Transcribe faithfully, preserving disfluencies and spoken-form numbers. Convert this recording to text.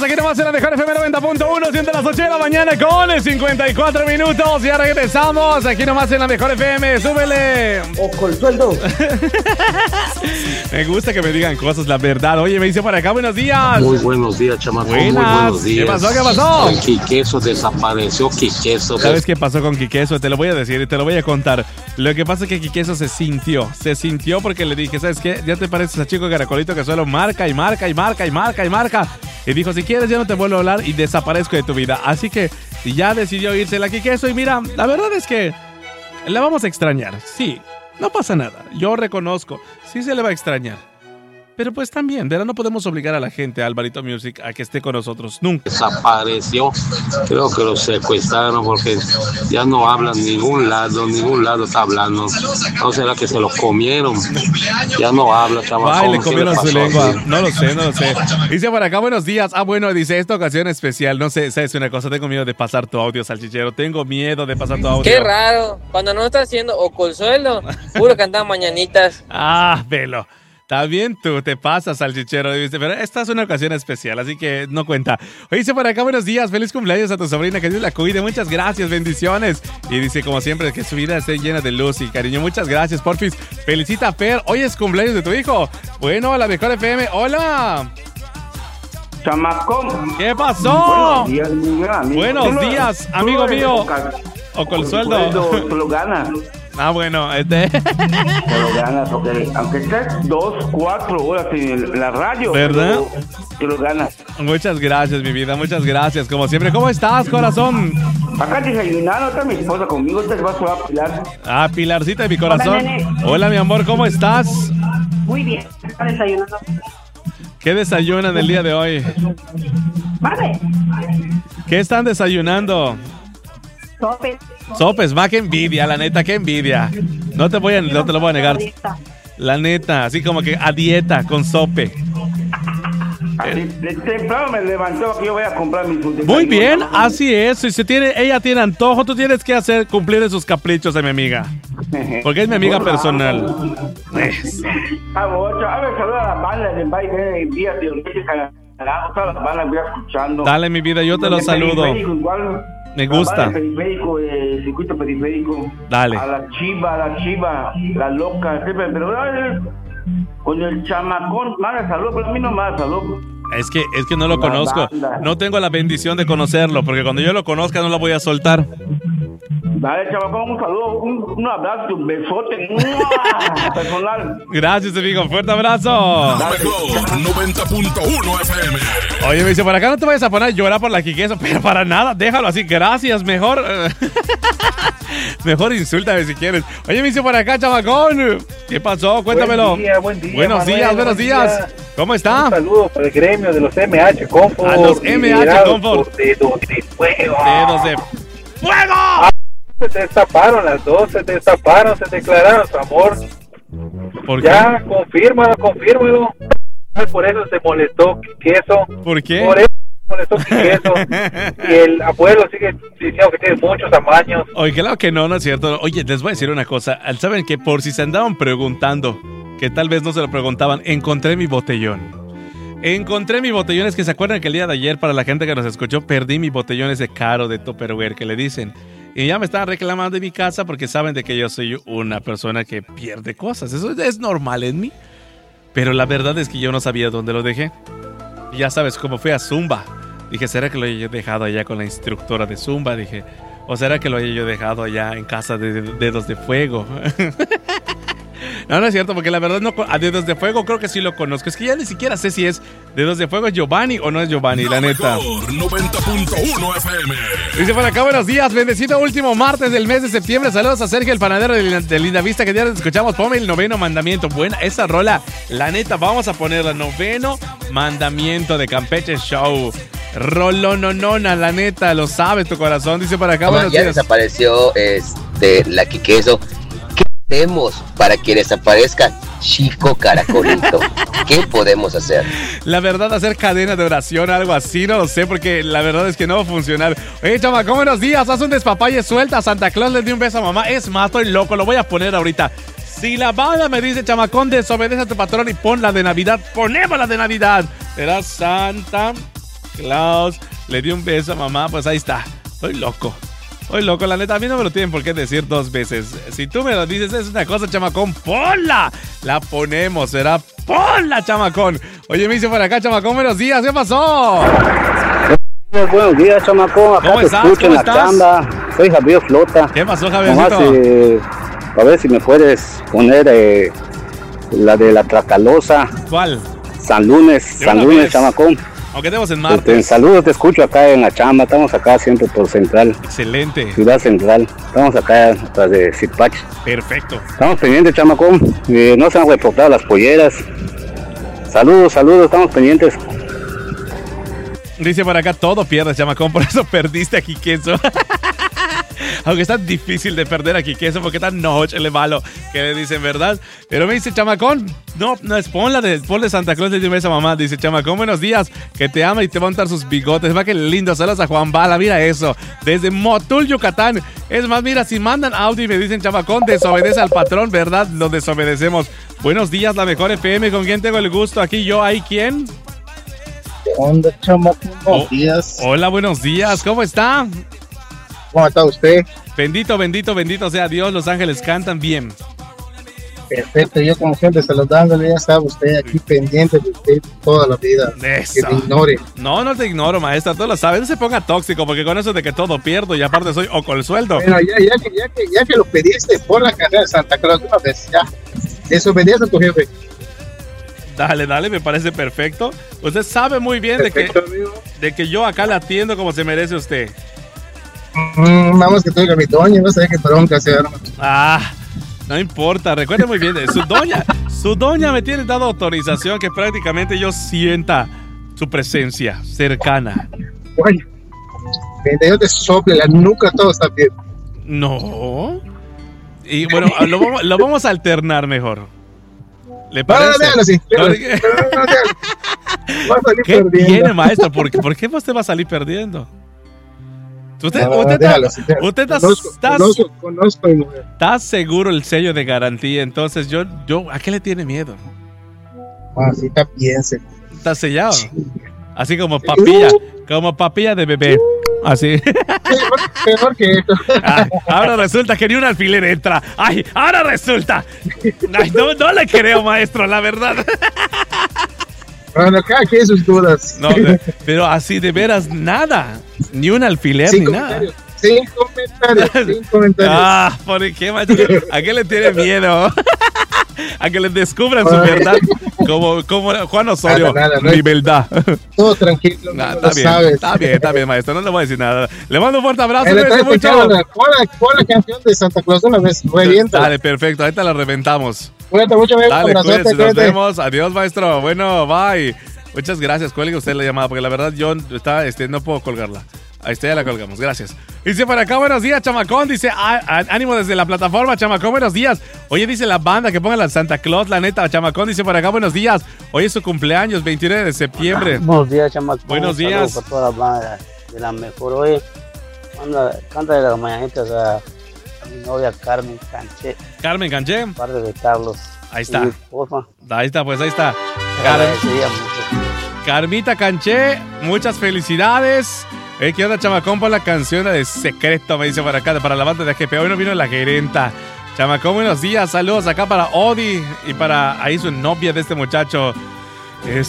días, aquí nomás en la mejor F M noventa punto uno, siendo las ocho de la mañana con cincuenta y cuatro minutos. Ya regresamos, aquí nomás en la mejor F M, súbele. O con sueldo. Me gusta que me digan cosas, la verdad. Oye, me dice por acá, buenos días. Muy buenos días, chamaco. Buenas. Muy buenos días. ¿Qué pasó? ¿Qué pasó? El Quiqueso desapareció, Quiqueso. ¿Sabes qué pasó con Quiqueso? Te lo voy a decir y te lo voy a contar. Lo que pasa es que Quiqueso se sintió. Se sintió porque le dije, ¿sabes qué? Ya te pareces a Chico Caracolito que solo marca y marca y marca y marca y marca. Y dijo, si quieres ya no te vuelvo a hablar y desaparezco de tu vida. Así que ya decidió irse la Quiqueso. Y mira, la verdad es que la vamos a extrañar. Sí, no pasa nada. Yo reconozco. Sí se le va a extrañar. Pero pues también, ¿verdad? No podemos obligar a la gente, a Alvarito Music, a que esté con nosotros nunca. Desapareció. Creo que lo secuestraron porque ya no hablan ningún lado, ningún lado está hablando. ¿No será que se lo comieron? Ya no habla, chaval. Ay, le comieron su lengua. Así? No lo sé, no lo sé. Dice por acá, buenos días. Ah, bueno, dice, esta ocasión especial. No sé, sabes una cosa, tengo miedo de pasar tu audio, salchichero. Tengo miedo de pasar tu audio. Qué raro. Cuando no está haciendo o con sueldo, puro cantar mañanitas. Ah, velo. Está bien, tú te pasas, salchichero, pero esta es una ocasión especial, así que no cuenta. Oye, dice por acá, buenos días, feliz cumpleaños a tu sobrina, que Dios la cuide, muchas gracias, bendiciones. Y dice, como siempre, que su vida esté llena de luz y cariño, muchas gracias, porfis. Felicita a Fer, hoy es cumpleaños de tu hijo. Bueno, a la mejor F M, hola. Chamacón. ¿Qué pasó? Buenos días, amigo. Buenos días, amigo mío. O con sueldo. Tú lo ganas. Ah, bueno, este. Te lo ganas, porque aunque estés dos, cuatro horas en la radio, ¿verdad? Te lo ganas. Muchas gracias, mi vida, muchas gracias. Como siempre, ¿cómo estás, corazón? Acá desayunando, está mi esposa conmigo, te vas a Pilar. Ah, Pilarcita de mi corazón. Hola, Hola, mi amor, ¿cómo estás? Muy bien, está desayunando. ¿Qué desayunan el día de hoy? Vale. ¿Qué están desayunando? Sopes. Sopes, va, qué envidia, la neta, qué envidia. No te voy a, no te lo voy a negar. La neta, así como que a dieta con sope. Así, de temprano me levantó que yo voy a comprar mi fruta. Muy bien, así es. Si se tiene, ella tiene antojo, tú tienes que hacer cumplir esos caprichos de mi amiga. Porque es mi amiga personal. Eso. A ver, saluda a la banda de baile día de Olímpica. Todas las bandas voy escuchando. Dale, mi vida, yo te lo saludo. Igual. Me gusta. El periférico, el circuito periférico. Dale. A la chiva, a la chiva, la loca, siempre, pero ay, con el chamacón, manda saludos, pero a mí no me da saludos. Es que, es que no lo La conozco. banda. No tengo la bendición de conocerlo, porque cuando yo lo conozca no lo voy a soltar. Dale, chamacón, un saludo, un, un abrazo, un besote, ¡mua! Personal. Gracias, amigo. Fuerte abrazo. Mejor noventa punto uno F M. Oye, me dice, por acá no te vayas a poner a llorar por la Quiqueso, pero para nada, déjalo así, gracias, mejor. Mejor insúltame si quieres. Oye, me dice por acá, chamacón. ¿Qué pasó? Cuéntamelo. Buen día, buen día, buenos Manuel, días, buenos días. días. ¿Cómo está? Un saludo para el gremio de los M H Comfort. A los M H Comfort. Dedos de fuego. Dedos de fuego. Ah, se destaparon las dos, se destaparon, se declararon su amor. ¿Por qué? Ya, confírmalo, confírmalo. Por eso se molestó Quiqueso. ¿Por qué? Por eso se molestó Quiqueso. Y el abuelo sigue diciendo que tiene muchos amaños. Oye, claro que no, no es cierto. Oye, les voy a decir una cosa. Saben que por si se andaban preguntando, que tal vez no se lo preguntaban, encontré mi botellón. Encontré mi botellón. Es que se acuerdan que el día de ayer, para la gente que nos escuchó, perdí mi botellón ese caro de Tupperware que le dicen. Y ya me estaban reclamando de mi casa porque saben de que yo soy una persona que pierde cosas. Eso es normal en mí. Pero la verdad es que yo no sabía dónde lo dejé. Y ya sabes, como fui a Zumba, dije, ¿será que lo haya dejado allá con la instructora de Zumba? Dije, ¿o será que lo haya yo dejado allá en casa de Dedos de Fuego? No, no es cierto, porque la verdad no, a Dedos de Fuego creo que sí lo conozco. Es que ya ni siquiera sé si es Dedos de Fuego es Giovanni o no es Giovanni, la neta. noventa punto uno F M. Dice por acá, buenos días, bendecido último martes del mes de septiembre. Saludos a Sergio, el panadero de, de Linda Vista, que ya les escuchamos. Ponme el noveno mandamiento. Buena esa rola, la neta, vamos a ponerla. Noveno mandamiento de Campeche Show. Rolononona, la neta, lo sabes tu corazón. Dice por acá, Mamá, buenos ya días. desapareció este, la Quiqueso. ¿Qué hacemos para que desaparezca Chico Caracolito? ¿Qué podemos hacer? La verdad, hacer cadena de oración, algo así, no lo sé, porque la verdad es que no va a funcionar. Oye, chama, ¿cómo buenos días? Haz un despapalle, suelta a Santa Claus, le di un beso a mamá. Es más, estoy loco, lo voy a poner ahorita. Si la banda me dice, chamacón, desobedece a tu patrón y pon la de Navidad, ponemos la de Navidad. Será Santa Claus, le dio un beso a mamá, pues ahí está. Estoy loco. Estoy loco, la neta, a mí no me lo tienen por qué decir dos veces. Si tú me lo dices, es una cosa, chamacón, ponla. La ponemos, será ponla, chamacón. Oye, me dice por acá, chamacón, buenos días, ¿qué pasó? Buenos días, chamacón. Acá ¿Cómo te estás? escucho ¿Cómo en la estás? chamba. Soy Javier Flota. ¿Qué pasó, Nomás, Javiercito? eh, a ver si me puedes poner eh, la de la Tracalosa. ¿Cuál? San Lunes, De San una Lunes, vez. chamacón. Aunque tenemos en Este, en martes. saludos, te escucho acá en la chamba. Estamos acá siempre por Central, Excelente. Ciudad Central. Estamos acá atrás de Zipach. Perfecto. Estamos pendientes, chamacón. Eh, no se han reportado las polleras. Saludos, saludos, estamos pendientes. Dice por acá, todo pierdes, chamacón, por eso perdiste a Quiqueso. Aunque está difícil de perder a Quiqueso porque tan noche le malo que le dicen, ¿verdad? Pero me dice, chamacón, no, no es ponla de, ponle Santa Claus, le dio esa mamá. Dice, chamacón, buenos días, que te ama y te va a untar sus bigotes. Va que lindo, saludos a Juan Bala, mira eso. Desde Motul, Yucatán. Es más, mira, si mandan audio y me dicen, chamacón, desobedece al patrón, ¿verdad? Lo desobedecemos. Buenos días, la mejor F M, ¿con quién tengo el gusto? Aquí yo, ¿hay quién? ¿Qué onda, chamacón? Buenos Oh, días. Hola, buenos días, ¿cómo está? ¿Cómo está usted? Bendito, bendito, bendito sea Dios, los ángeles cantan bien. Perfecto, yo como siempre saludándole, ya sabe usted, aquí pendiente de usted toda la vida. Eso. Que me ignore. No, no te ignoro, maestra, tú lo sabes, no se ponga tóxico, porque con eso de que todo pierdo y aparte soy oco el sueldo. Bueno, ya, ya, que, ya, que, ya que lo pediste, por la carrera de Santa Claus una vez, ya. Desobedece a tu jefe. Dale, dale, me parece perfecto. Usted sabe muy bien de que, Perfecto, amigo. de que yo acá la atiendo como se merece usted. Mm, vamos que traiga mi doña, no sé qué bronca se arma. Ah, no importa, recuerde muy bien, su doña, su doña me tiene dado autorización que prácticamente yo sienta su presencia cercana. Bueno, mientras yo te sople la nuca, todo está bien. No. Y bueno, lo vamos, lo vamos a alternar mejor. ¿Le No, parece? no, déjalo así. No, déjalo, ¿qué- no, no, déjalo. Va a salir ¿Qué perdiendo. tiene, maestro? ¿Por qué, ¿Por qué usted va a salir perdiendo? Usted, No, no, usted, déjalo está, así, déjalo. usted está, Conozco, está- conozco, conozco a mi mujer. está seguro el sello de garantía, entonces yo, yo, ¿a qué le tiene miedo? Así está bien, se- Está sellado. Así como papilla, como papilla de bebé. Así. Peor, peor que esto. Ay, ahora resulta que ni un alfiler entra. Ay, ahora resulta. Ay, no, no le creo, maestro, la verdad. Bueno, cada quien sus dudas. No, de- pero así de veras nada. Ni un alfiler Sin ni nada. comentarios. Sin comentarios. Sin comentarios. Ah, ¿por qué, maestro? ¿A qué le tiene miedo? A que le descubran su verdad. Como, como Juan Osorio, Nada, nada, no mi es- verdad. Todo tranquilo, Nah, no está lo bien, sabes. está bien, está bien, maestro. No le voy a decir nada. Le mando un fuerte abrazo. Bueno, cuídese entonces, mucho. Carla, pon la, pon la canción de Santa Claus una vez. Revienta. Dale, perfecto. Ahorita la reventamos. Cuídate mucho, amigo. Dale, Abrazote, cuídense, nos cuídate. vemos. Adiós, maestro. Bueno, bye. Muchas gracias. Cuelgue usted la llamada, porque la verdad yo está, este, no puedo colgarla. Ahí está, ya la colgamos. Gracias. Dice por acá, buenos días, chamacón. Dice, "Ah, ah, ánimo desde la plataforma, chamacón, buenos días. Oye, dice la banda que ponga la Santa Claus, la neta, chamacón. Dice por acá, buenos días. Hoy es su cumpleaños, veintinueve de septiembre. Buenos días, chamacón. Buenos Un saludo días. para toda la banda de la mejor hoy. Anda, canta de las mañanitas a, a mi novia Carmen Canché, Carmen Canché. parte de Carlos. Ahí está. Sí, porfa. Ahí está, pues ahí está. Te Car- agradecería mucho. Carmita Canché, muchas felicidades. Eh, ¿Qué onda, chamacón? Por la canción de Secreto, me dice por acá, para la banda de G P. Hoy no vino la gerenta. Chamacón, buenos días. Saludos acá para Odi y para ahí su novia de este muchacho. Es